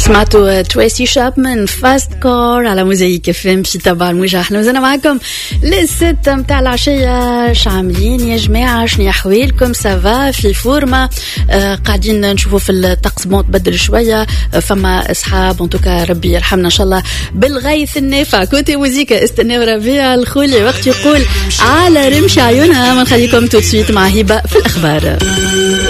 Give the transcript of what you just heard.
سمعتوا تريسي شابمان فاست كار على موزايك اف ام في تبع الموجة. احنا وزنا معكم للستة متاع العشية. شعاملين يا جماعة؟ شنو احوالكم؟ سافا في فورما؟ قاعدين نشوفوا في الطقس بون تبدل شوية، فما اصحاب انتوكا ربي يرحمنا ان شاء الله بالغيث النافع. كوتي موزيكا استناو ربيع الخولي وقت يقول على رمش عيونها. ما نخليكم توت سويت مع هبة في الاخبار.